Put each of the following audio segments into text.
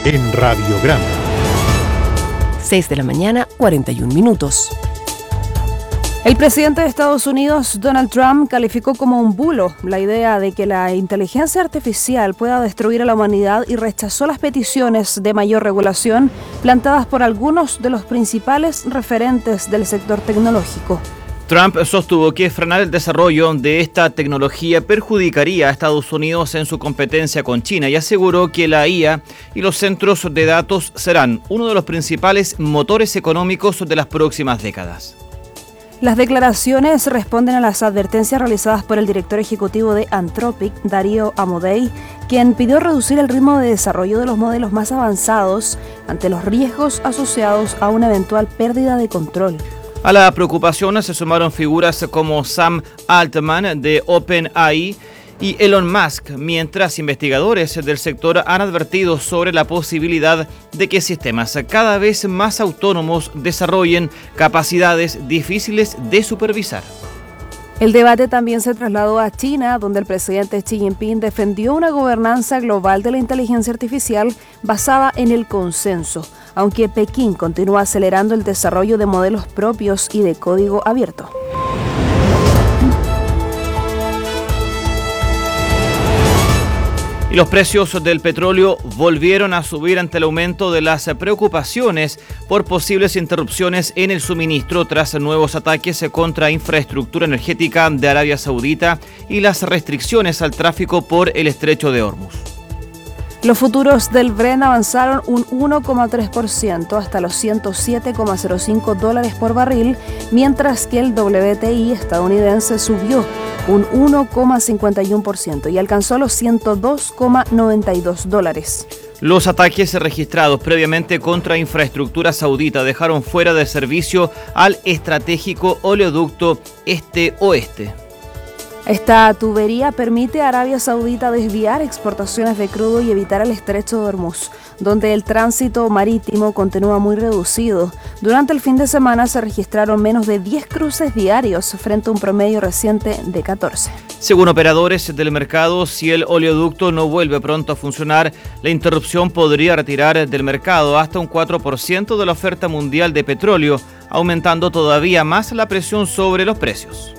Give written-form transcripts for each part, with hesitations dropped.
en Radiograma. 6 de la mañana, 41 minutos. El presidente de Estados Unidos, Donald Trump, calificó como un bulo la idea de que la inteligencia artificial pueda destruir a la humanidad y rechazó las peticiones de mayor regulación planteadas por algunos de los principales referentes del sector tecnológico. Trump sostuvo que frenar el desarrollo de esta tecnología perjudicaría a Estados Unidos en su competencia con China y aseguró que la IA y los centros de datos serán uno de los principales motores económicos de las próximas décadas. Las declaraciones responden a las advertencias realizadas por el director ejecutivo de Anthropic, Darío Amodei, quien pidió reducir el ritmo de desarrollo de los modelos más avanzados ante los riesgos asociados a una eventual pérdida de control. A la preocupación se sumaron figuras como Sam Altman de OpenAI y Elon Musk, mientras investigadores del sector han advertido sobre la posibilidad de que sistemas cada vez más autónomos desarrollen capacidades difíciles de supervisar. El debate también se trasladó a China, donde el presidente Xi Jinping defendió una gobernanza global de la inteligencia artificial basada en el consenso, aunque Pekín continúa acelerando el desarrollo de modelos propios y de código abierto. Y los precios del petróleo volvieron a subir ante el aumento de las preocupaciones por posibles interrupciones en el suministro tras nuevos ataques contra infraestructura energética de Arabia Saudita y las restricciones al tráfico por el estrecho de Hormuz. Los futuros del Brent avanzaron un 1,3% hasta los $107,05 por barril, mientras que el WTI estadounidense subió un 1,51% y alcanzó los $102,92. Los ataques registrados previamente contra infraestructura saudita dejaron fuera de servicio al estratégico oleoducto este-oeste. Esta tubería permite a Arabia Saudita desviar exportaciones de crudo y evitar el estrecho de Hormuz, donde el tránsito marítimo continúa muy reducido. Durante el fin de semana se registraron menos de 10 cruces diarios frente a un promedio reciente de 14. Según operadores del mercado, si el oleoducto no vuelve pronto a funcionar, la interrupción podría retirar del mercado hasta un 4% de la oferta mundial de petróleo, aumentando todavía más la presión sobre los precios.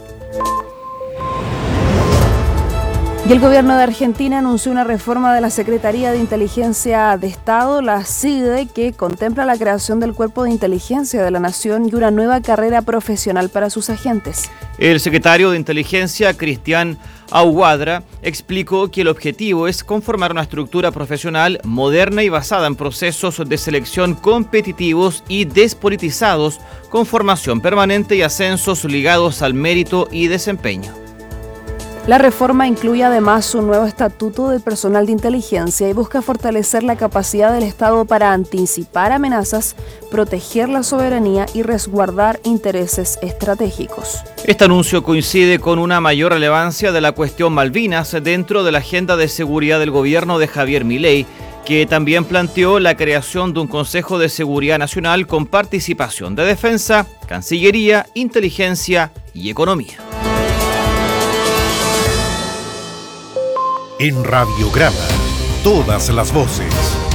Y el gobierno de Argentina anunció una reforma de la Secretaría de Inteligencia de Estado, la CIDE, que contempla la creación del Cuerpo de Inteligencia de la Nación y una nueva carrera profesional para sus agentes. El secretario de Inteligencia, Cristian Aguadra, explicó que el objetivo es conformar una estructura profesional moderna y basada en procesos de selección competitivos y despolitizados, con formación permanente y ascensos ligados al mérito y desempeño. La reforma incluye además un nuevo estatuto del personal de inteligencia y busca fortalecer la capacidad del Estado para anticipar amenazas, proteger la soberanía y resguardar intereses estratégicos. Este anuncio coincide con una mayor relevancia de la cuestión Malvinas dentro de la agenda de seguridad del gobierno de Javier Milei, que también planteó la creación de un Consejo de Seguridad Nacional con participación de Defensa, Cancillería, Inteligencia y Economía. En Radiograma, todas las voces.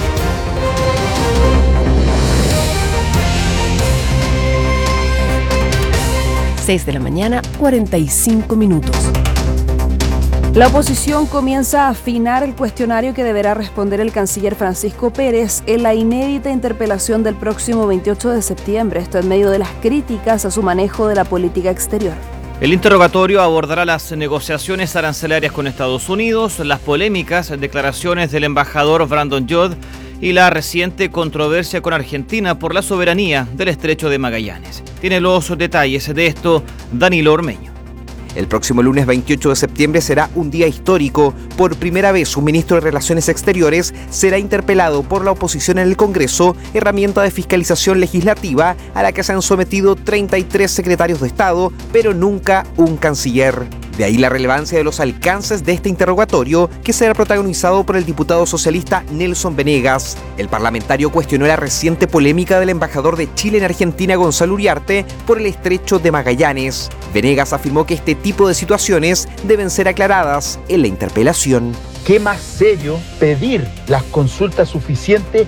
Seis de la mañana, 45 minutos. La oposición comienza a afinar el cuestionario que deberá responder el canciller Francisco Pérez en la inédita interpelación del próximo 28 de septiembre, esto en medio de las críticas a su manejo de la política exterior. El interrogatorio abordará las negociaciones arancelarias con Estados Unidos, las polémicas declaraciones del embajador Brandon Judd y la reciente controversia con Argentina por la soberanía del Estrecho de Magallanes. Tiene los detalles de esto Danilo Ormeño. El próximo lunes 28 de septiembre será un día histórico. Por primera vez, un ministro de Relaciones Exteriores será interpelado por la oposición en el Congreso, herramienta de fiscalización legislativa a la que se han sometido 33 secretarios de Estado, pero nunca un canciller. De ahí la relevancia de los alcances de este interrogatorio, que será protagonizado por el diputado socialista Nelson Venegas. El parlamentario cuestionó la reciente polémica del embajador de Chile en Argentina, Gonzalo Uriarte, por el Estrecho de Magallanes. Venegas afirmó que este tipo de situaciones deben ser aclaradas en la interpelación. ¿Qué más serio pedir las consultas suficientes